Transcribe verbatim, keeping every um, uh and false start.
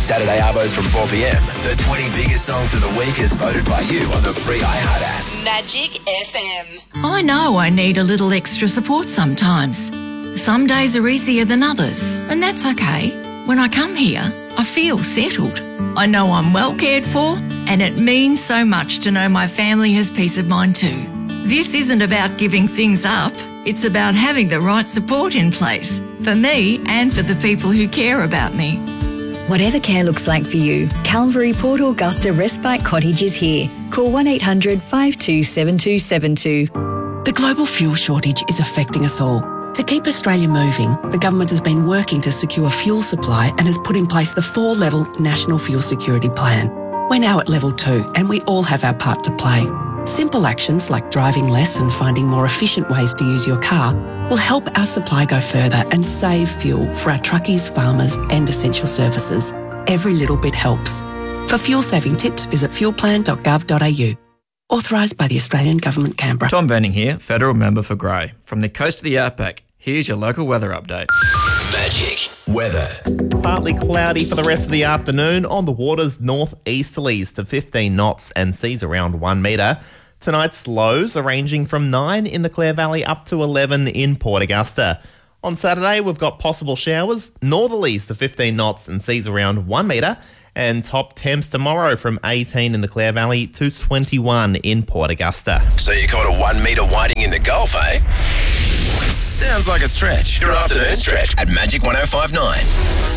Saturday Arbos from four p.m. The twenty biggest songs of the week as voted by you on the free iHeart app. Magic F M. I know I need a little extra support sometimes. Some days are easier than others, and that's okay. When I come here, I feel settled. I know I'm well cared for, and it means so much to know my family has peace of mind too. This isn't about giving things up. It's about having the right support in place for me and for the people who care about me. Whatever care looks like for you, Calvary Port Augusta Respite Cottage is here. Call one eight hundred five two seven two seven two. The global fuel shortage is affecting us all. To keep Australia moving, the government has been working to secure fuel supply and has put in place the four-level National Fuel Security Plan. We're now at level two and we all have our part to play. Simple actions like driving less and finding more efficient ways to use your car will help our supply go further and save fuel for our truckies, farmers and essential services. Every little bit helps. For fuel-saving tips, visit fuel plan dot gov dot a u. Authorised by the Australian Government, Canberra. Tom Venning here, Federal Member for Grey. From the coast of the outback, here's your local weather update. Magic weather. Partly cloudy for the rest of the afternoon. On the waters, north-easterlies to fifteen knots and seas around one metre. Tonight's lows are ranging from nine in the Clare Valley up to eleven in Port Augusta. On Saturday, we've got possible showers, northerlies to fifteen knots and seas around one metre. And top temps tomorrow from eighteen in the Clare Valley to twenty-one in Port Augusta. So you caught a one metre whiting in the Gulf, eh? Sounds like a stretch. Your afternoon stretch at Magic one oh five point nine.